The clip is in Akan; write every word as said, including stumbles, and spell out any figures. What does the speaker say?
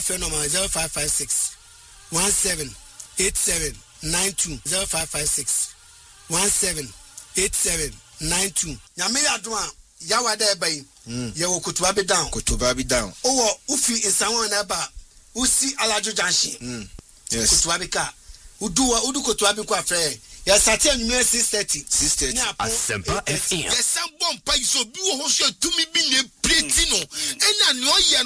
phone number zero five five six one seven eight seven nine two zero five five six one seven eight seven nine two. Nyame adwa yawa da bai ye wo kutuba be down kutuba be down owo ufi insanwo na ba usi alajo junction mm yes kutuba be ka udu udu kutuba be kwa frɛ ya sati anwumere six thirty six thirty Asempa F M yes some bomb pa iso bi wo ho so tumi bi ne pleti no ena no ye